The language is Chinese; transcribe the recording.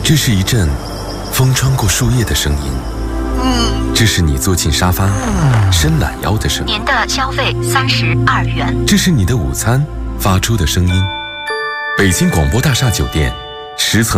这是一阵风穿过树叶的声音，这是你坐进沙发伸懒腰的声音。 您的消费32元。 这是你的午餐发出的声音。北京广播大厦酒店10层。